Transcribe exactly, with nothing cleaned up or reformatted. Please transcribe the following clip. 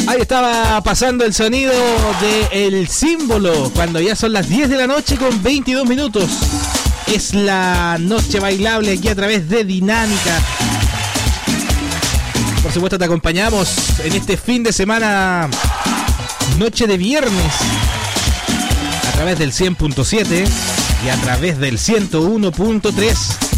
Ahí estaba pasando el sonido de El Símbolo, cuando ya son las diez de la noche con veintidós minutos. Es la noche bailable aquí a través de Dinámica. Por supuesto te acompañamos en este fin de semana, noche de viernes, a través del cien punto siete y a través del ciento uno punto tres.